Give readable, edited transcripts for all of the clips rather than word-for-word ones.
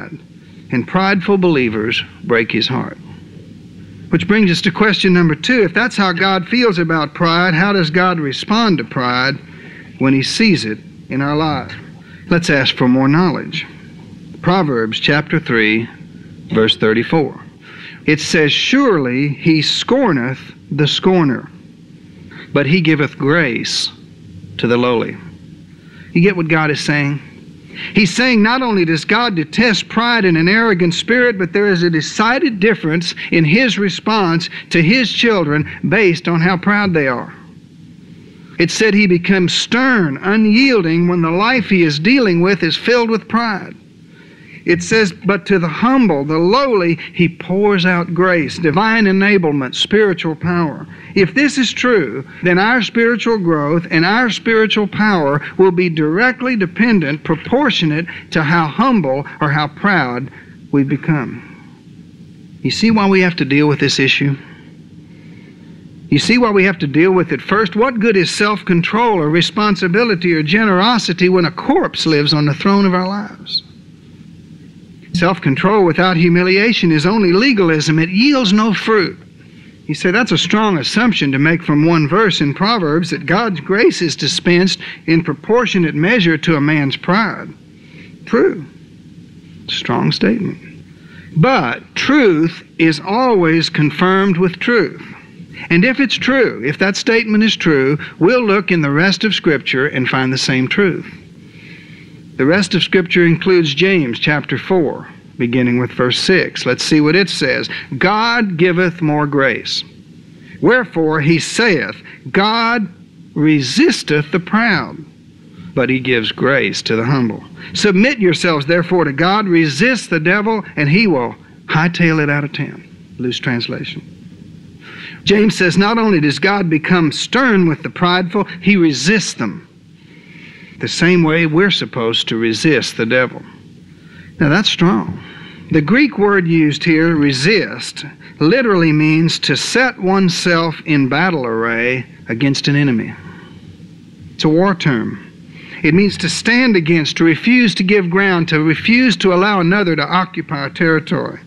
pride, and prideful believers break his heart. Which brings us to question number 2. If that's how God feels about pride, how does God respond to pride when he sees it in our lives? Let's ask for more knowledge. Proverbs chapter 3, verse 34. It says, "Surely he scorneth the scorner, but he giveth grace to the lowly." You get what God is saying? He's saying not only does God detest pride and an arrogant spirit, but there is a decided difference in his response to his children based on how proud they are. It said he becomes stern, unyielding when the life he is dealing with is filled with pride. It says, but to the humble, the lowly, he pours out grace, divine enablement, spiritual power. If this is true, then our spiritual growth and our spiritual power will be directly dependent, proportionate to how humble or how proud we've become. You see why we have to deal with this issue? You see why we have to deal with it first? What good is self-control or responsibility or generosity when a corpse lives on the throne of our lives? Self-control without humiliation is only legalism. It yields no fruit. You say that's a strong assumption to make from one verse in Proverbs, that God's grace is dispensed in proportionate measure to a man's pride. True. Strong statement. But truth is always confirmed with truth. And if it's true, if that statement is true, we'll look in the rest of Scripture and find the same truth. The rest of Scripture includes James chapter 4, beginning with verse 6. Let's see what it says. God giveth more grace. Wherefore he saith, God resisteth the proud, but he gives grace to the humble. Submit yourselves therefore to God, resist the devil, and he will hightail it out of town. Loose translation. James says not only does God become stern with the prideful, he resists them. The same way we're supposed to resist the devil. Now that's strong. The Greek word used here, resist, literally means to set oneself in battle array against an enemy. It's a war term. It means to stand against, to refuse to give ground, to refuse to allow another to occupy a territory.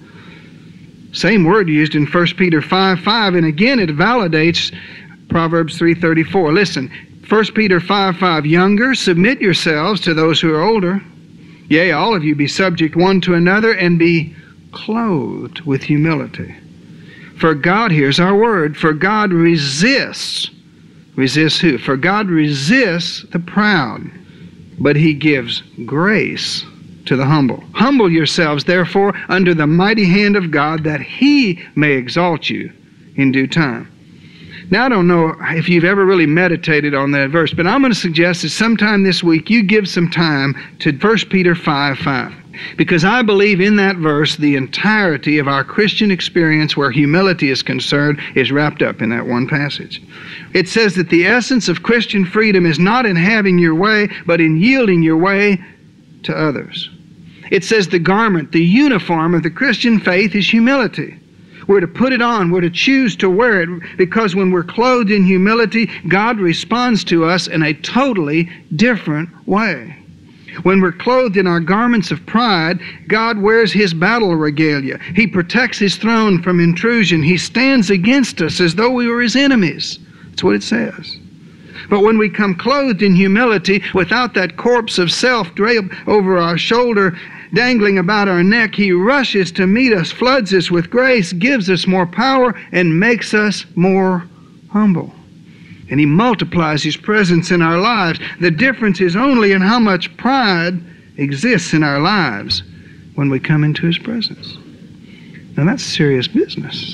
Same word used in 1 Peter 5:5, and again it validates Proverbs 3:34. Listen, 1 Peter 5:5, younger, submit yourselves to those who are older. Yea, all of you be subject one to another, and be clothed with humility. For God, here's our word, for God resists. Resists who? For God resists the proud, but he gives grace to the humble. Humble yourselves, therefore, under the mighty hand of God, that he may exalt you in due time. Now, I don't know if you've ever really meditated on that verse, but I'm going to suggest that sometime this week you give some time to 1 Peter 5:5. Because I believe in that verse the entirety of our Christian experience where humility is concerned is wrapped up in that one passage. It says that the essence of Christian freedom is not in having your way, but in yielding your way to others. It says the garment, the uniform of the Christian faith is humility. We're to put it on. We're to choose to wear it, because when we're clothed in humility, God responds to us in a totally different way. When we're clothed in our garments of pride, God wears his battle regalia. He protects his throne from intrusion. He stands against us as though we were his enemies. That's what it says. But when we come clothed in humility, without that corpse of self draped over our shoulder, dangling about our neck, he rushes to meet us, floods us with grace, gives us more power, and makes us more humble. And he multiplies his presence in our lives. The difference is only in how much pride exists in our lives when we come into his presence. Now that's serious business.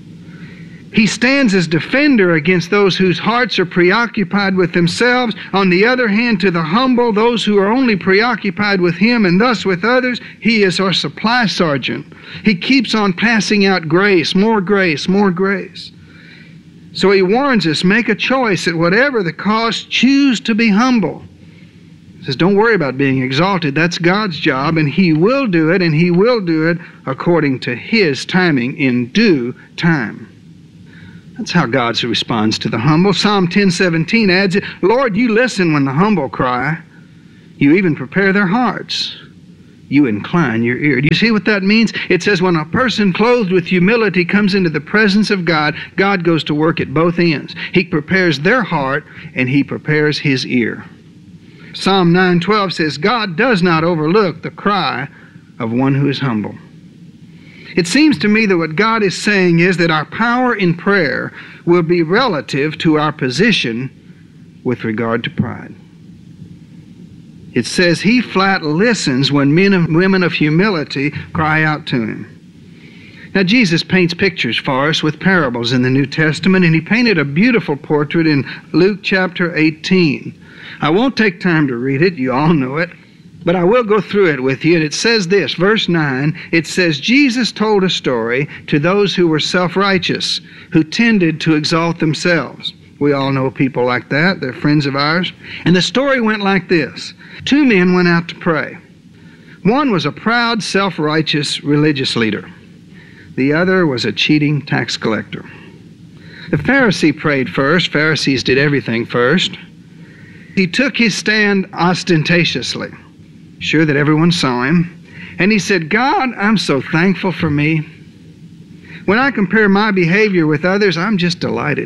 He stands as defender against those whose hearts are preoccupied with themselves. On the other hand, to the humble, those who are only preoccupied with him and thus with others, he is our supply sergeant. He keeps on passing out grace, more grace, more grace. So he warns us, make a choice at whatever the cost, choose to be humble. He says, don't worry about being exalted. That's God's job, and he will do it, and he will do it according to his timing in due time. That's how God responds to the humble. Psalm 10:17 adds it, Lord, you listen when the humble cry. You even prepare their hearts. you incline your ear. Do you see what that means? It says when a person clothed with humility comes into the presence of God, God goes to work at both ends. He prepares their heart and He prepares His ear. Psalm 9:12 says, God does not overlook the cry of one who is humble. It seems to me that what God is saying is that our power in prayer will be relative to our position with regard to pride. It says He flat listens when men and women of humility cry out to Him. Now, Jesus paints pictures for us with parables in the New Testament, and He painted a beautiful portrait in Luke chapter 18. I won't take time to read it, you all know it, but I will go through it with you. And it says this, verse 9, it says, Jesus told a story to those who were self-righteous, who tended to exalt themselves. We all know people like that. They're friends of ours. And the story went like this. 2 men went out to pray. One was a proud, self-righteous religious leader. The other was a cheating tax collector. The Pharisee prayed first. Pharisees did everything first. He took his stand ostentatiously, sure that everyone saw him, and he said, God, I'm so thankful for me. When I compare my behavior with others, I'm just delighted.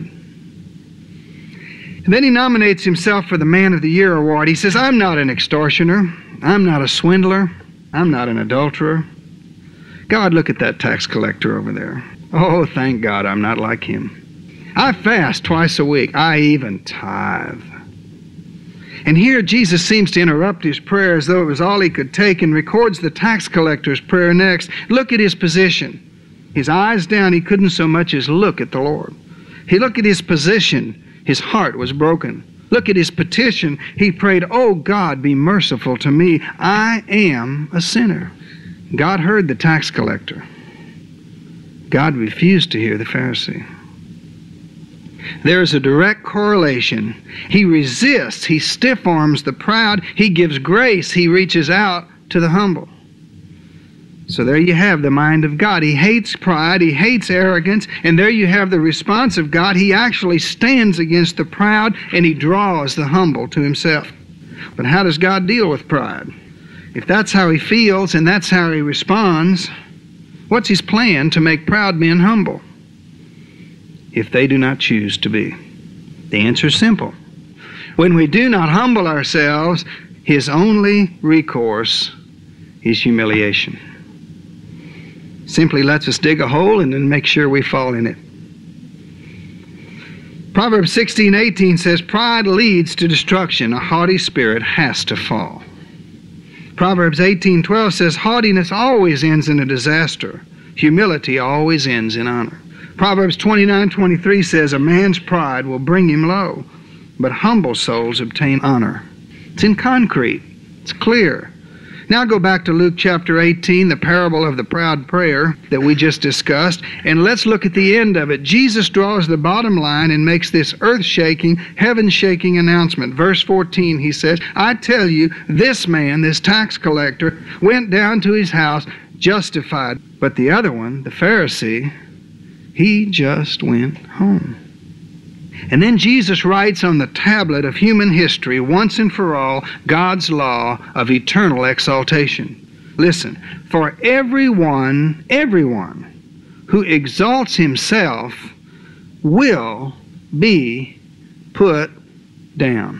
And then he nominates himself for the Man of the Year award. He says, I'm not an extortioner. I'm not a swindler. I'm not an adulterer. God, look at that tax collector over there. Oh, thank God I'm not like him. I fast twice a week. I even tithe. And here Jesus seems to interrupt his prayer as though it was all he could take and records the tax collector's prayer next. Look at his position. His eyes down, he couldn't so much as look at the Lord. He looked at his position. His heart was broken. Look at his petition. He prayed, oh God, be merciful to me. I am a sinner. God heard the tax collector. God refused to hear the Pharisee. There is a direct correlation. He resists, he stiff-arms the proud, he gives grace, he reaches out to the humble. So there you have the mind of God. He hates pride, he hates arrogance, and there you have the response of God. He actually stands against the proud and he draws the humble to himself. But how does God deal with pride? If that's how he feels and that's how he responds, what's his plan to make proud men humble if they do not choose to be? The answer is simple. When we do not humble ourselves, his only recourse is humiliation. Simply lets us dig a hole and then make sure we fall in it. Proverbs 16:18 says, pride leads to destruction. A haughty spirit has to fall. Proverbs 18:12 says, haughtiness always ends in a disaster. Humility always ends in honor. Proverbs 29:23 says, a man's pride will bring him low, but humble souls obtain honor. It's in concrete. It's clear. Now go back to Luke chapter 18, the parable of the proud prayer that we just discussed, and let's look at the end of it. Jesus draws the bottom line and makes this earth-shaking, heaven-shaking announcement. Verse 14, he says, I tell you, this man, this tax collector, went down to his house justified, but the other one, the Pharisee, he just went home. And then Jesus writes on the tablet of human history, once and for all, God's law of eternal exaltation. Listen, for everyone who exalts himself will be put down.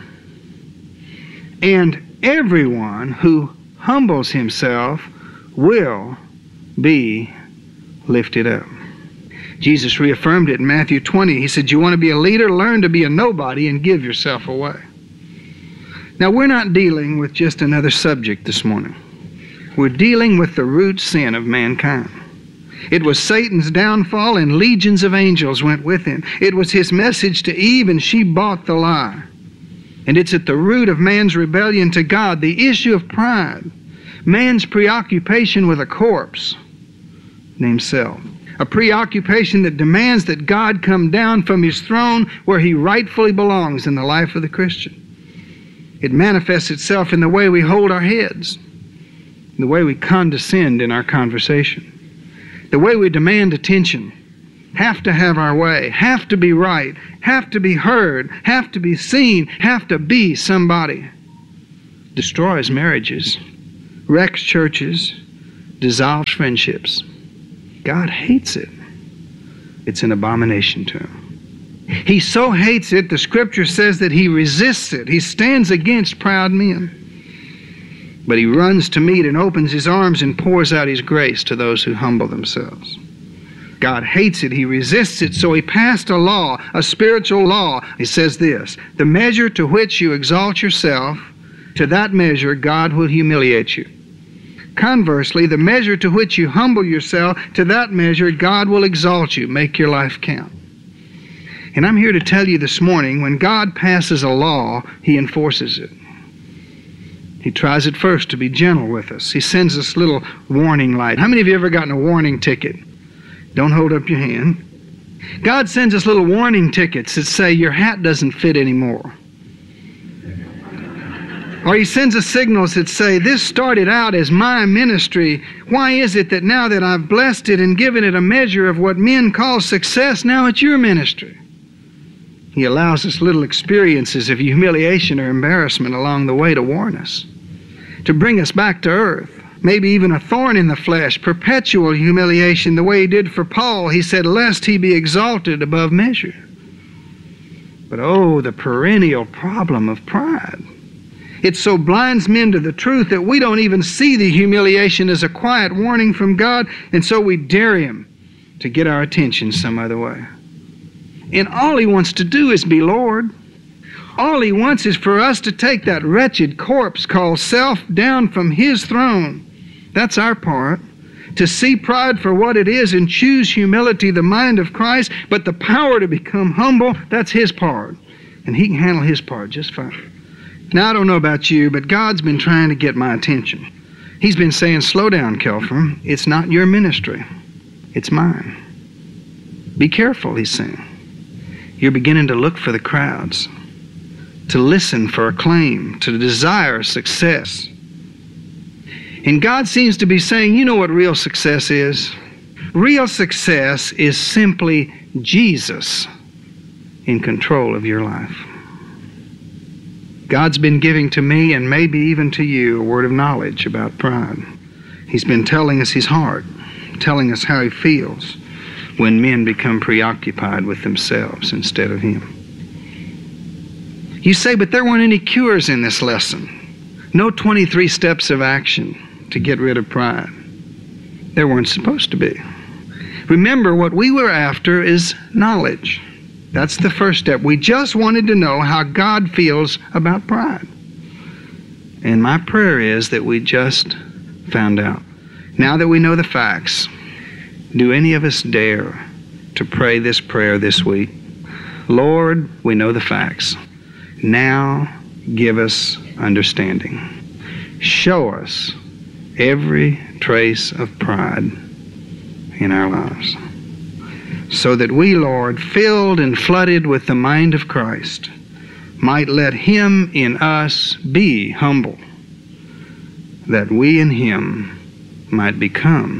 And everyone who humbles himself will be lifted up. Jesus reaffirmed it in Matthew 20. He said, you want to be a leader? Learn to be a nobody and give yourself away. Now, we're not dealing with just another subject this morning. We're dealing with the root sin of mankind. It was Satan's downfall, and legions of angels went with him. It was his message to Eve, and she bought the lie. And it's at the root of man's rebellion to God, the issue of pride, man's preoccupation with a corpse named self. A preoccupation that demands that God come down from his throne where he rightfully belongs in the life of the Christian. It manifests itself in the way we hold our heads, in the way we condescend in our conversation, the way we demand attention, have to have our way, have to be right, have to be heard, have to be seen, have to be somebody. Destroys marriages, wrecks churches, dissolves friendships. God hates it. It's an abomination to him. He so hates it, the Scripture says that he resists it. He stands against proud men. But he runs to meet and opens his arms and pours out his grace to those who humble themselves. God hates it. He resists it. So he passed a law, a spiritual law. He says this: the measure to which you exalt yourself, to that measure God will humiliate you. Conversely, the measure to which you humble yourself, to that measure God will exalt you. Make your life count. And I'm here to tell you this morning, when God passes a law, he enforces it. He tries at first to be gentle with us. He sends us little warning light. How many of you ever gotten a warning ticket? Don't hold up your hand. God sends us little warning tickets that say your hat doesn't fit anymore. Or he sends us signals that say, this started out as my ministry. Why is it that now that I've blessed it and given it a measure of what men call success, now it's your ministry? He allows us little experiences of humiliation or embarrassment along the way to warn us, to bring us back to earth. Maybe even a thorn in the flesh, perpetual humiliation, the way he did for Paul. He said, lest he be exalted above measure. But oh, the perennial problem of pride. It so blinds men to the truth that we don't even see the humiliation as a quiet warning from God, and so we dare him to get our attention some other way. And all he wants to do is be Lord. All he wants is for us to take that wretched corpse called self down from his throne. That's our part. To see pride for what it is and choose humility, the mind of Christ, but the power to become humble, that's his part. And he can handle his part just fine. Now, I don't know about you, but God's been trying to get my attention. He's been saying, slow down, Kelfer. It's not your ministry. It's mine. Be careful, he's saying. You're beginning to look for the crowds, to listen for acclaim, to desire success. And God seems to be saying, you know what real success is? Real success is simply Jesus in control of your life. God's been giving to me, and maybe even to you, a word of knowledge about pride. He's been telling us his heart, telling us how he feels when men become preoccupied with themselves instead of him. You say, but there weren't any cures in this lesson. No 23 steps of action to get rid of pride. There weren't supposed to be. Remember, what we were after is knowledge. That's the first step. We just wanted to know how God feels about pride. And my prayer is that we just found out. Now that we know the facts, do any of us dare to pray this prayer this week? Lord, we know the facts. Now give us understanding. Show us every trace of pride in our lives, so that we, Lord, filled and flooded with the mind of Christ, might let him in us be humble, that we in him might become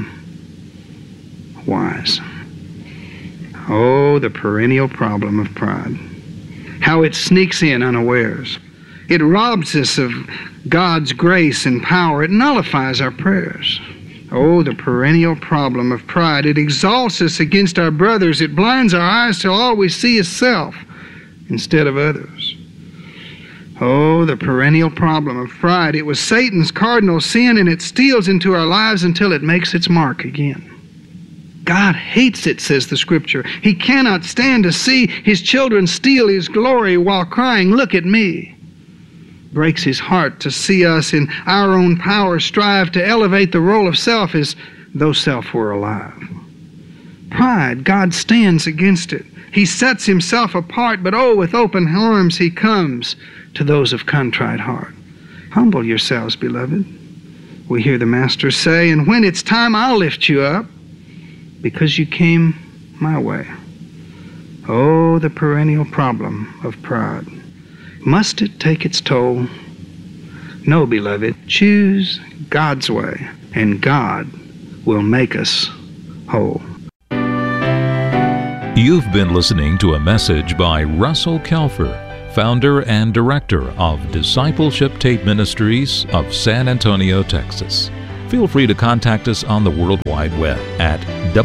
wise. Oh, the perennial problem of pride. How it sneaks in unawares. It robs us of God's grace and power. It nullifies our prayers. Oh, the perennial problem of pride. It exalts us against our brothers. It blinds our eyes till all we see is self instead of others. Oh, the perennial problem of pride. It was Satan's cardinal sin, and it steals into our lives until it makes its mark again. God hates it, says the Scripture. He cannot stand to see his children steal his glory while crying, look at me. Breaks his heart to see us in our own power strive to elevate the role of self as though self were alive. Pride, God stands against it. He sets himself apart, but oh, with open arms he comes to those of contrite heart. Humble yourselves, beloved. We hear the Master say, and when it's time, I'll lift you up because you came my way. Oh, the perennial problem of pride. Must it take its toll? No, beloved. Choose God's way, and God will make us whole. You've been listening to a message by Russell Kelfer. founder and director of Discipleship Tape Ministries of San Antonio, Texas. Feel free to contact us on the World Wide Web at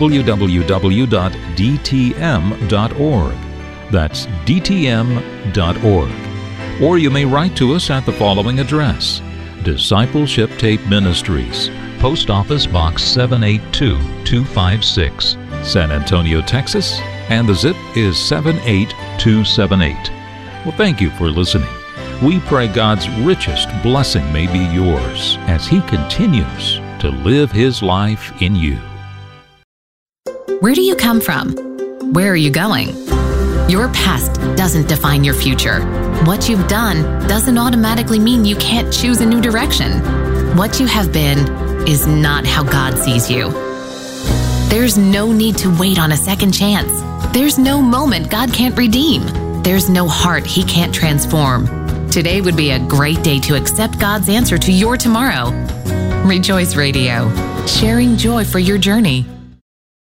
www.dtm.org. That's dtm.org. Or you may write to us at the following address: Discipleship Tape Ministries, Post Office Box 782256, San Antonio, Texas, and the zip is 78278. Well, thank you for listening. We pray God's richest blessing may be yours as He continues to live His life in you. Where do you come from? Where are you going? Your past doesn't define your future. What you've done doesn't automatically mean you can't choose a new direction. What you have been is not how God sees you. There's no need to wait on a second chance. There's no moment God can't redeem. There's no heart He can't transform. Today would be a great day to accept God's answer to your tomorrow. Rejoice Radio, sharing joy for your journey.